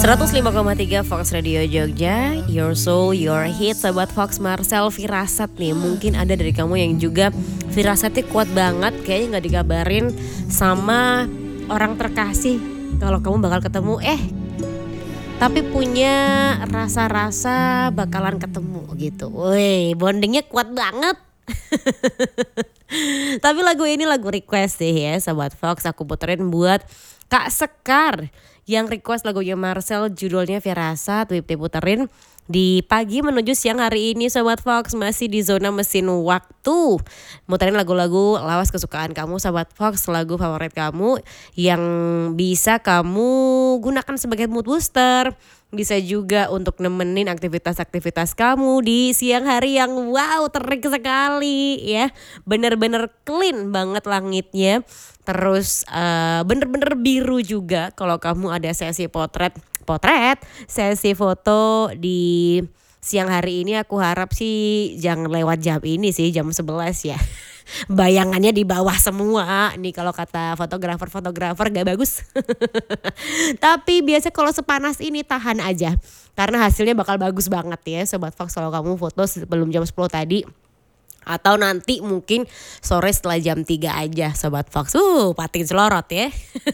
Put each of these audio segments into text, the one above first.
105,3 Fox Radio Jogja, Your Soul, Your Hit. Sobat Fox, Marcel firasat nih. Mungkin ada dari kamu yang juga firasatnya kuat banget, kayaknya gak dikabarin sama orang terkasih kalau kamu bakal ketemu, tapi punya rasa-rasa bakalan ketemu gitu. Woi, bondingnya kuat banget. Tapi lagu ini lagu request deh ya Sobat Fox. Aku puterin buat Kak Sekar yang request lagunya Marcel, judulnya Firasat. Wipti puterin di pagi menuju siang hari ini Sobat Fox. Masih di zona mesin waktu, muterin lagu-lagu lawas kesukaan kamu Sobat Fox, lagu favorit kamu yang bisa kamu gunakan sebagai mood booster. Bisa juga untuk nemenin aktivitas-aktivitas kamu di siang hari yang wow terik sekali ya. Bener-bener clean banget langitnya. Terus bener-bener biru juga kalau kamu ada sesi potret, sesi foto di siang hari ini. Aku harap sih jangan lewat jam ini sih, jam 11 ya. Bayangannya di bawah semua nih kalau kata fotografer gak bagus. Tapi biasa kalau sepanas ini tahan aja, karena hasilnya bakal bagus banget ya Sobat Fox kalau kamu foto sebelum jam 10 tadi. Atau nanti mungkin sore setelah jam 3 aja Sobat Fox. Pating selorot ya.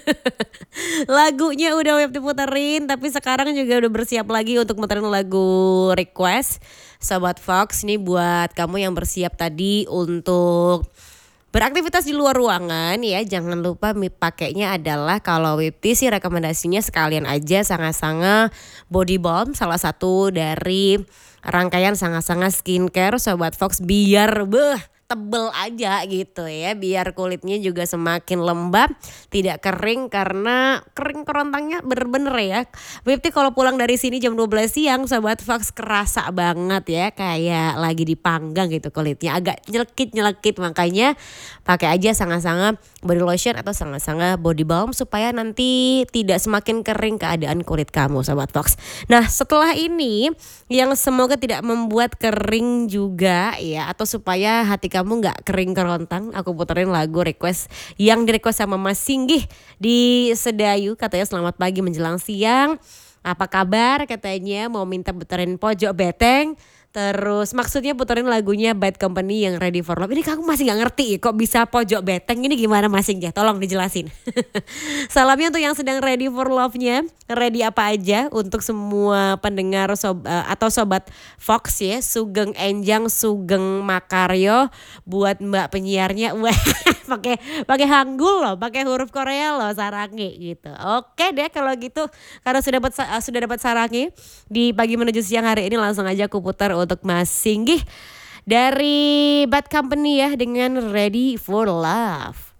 Lagunya udah web diputerin, tapi sekarang juga udah bersiap lagi untuk muterin lagu request Sobat Fox. Ini buat kamu yang bersiap tadi untuk beraktivitas di luar ruangan ya. Jangan lupa pakainya adalah, kalau Wipti sih rekomendasinya sekalian aja Sanga-Sanga Body Balm, salah satu dari rangkaian Sanga-Sanga skincare Sobat Fox, biar tebel aja gitu ya, biar kulitnya juga semakin lembab, tidak kering, karena kering kerontangnya bener-bener ya. Wipti kalau pulang dari sini jam 12 siang Sobat Fox kerasa banget ya, kayak lagi dipanggang gitu kulitnya, agak nyelekit, makanya pakai aja Sanga-Sanga body lotion atau Sanga-Sanga body balm supaya nanti tidak semakin kering keadaan kulit kamu Sobat Fox. Nah setelah ini yang semoga tidak membuat kering juga ya, atau supaya hati kamu gak kering kerontang, aku puterin lagu request yang di request sama Mas Singgih di Sedayu. Katanya selamat pagi menjelang siang, apa kabar, katanya mau minta puterin Pojok Beteng. Terus maksudnya puterin lagunya Bad Company yang Ready for Love. Ini kamu masih gak ngerti kok bisa Pojok Beteng, ini gimana Mas Singgih? Tolong dijelasin. Salamnya untuk yang sedang ready for love-nya. Ready apa aja untuk semua pendengar atau Sobat Fox ya. Sugeng Enjang, Sugeng Makaryo, buat Mbak penyiarnya. Wah, pakai Hangul loh, pakai huruf Korea loh, Sarangi gitu. Oke deh kalau gitu, karena sudah dapat Sarangi di pagi menuju siang hari ini, langsung aja aku putar untuk Mas Singgih dari Bad Company ya dengan Ready for Love.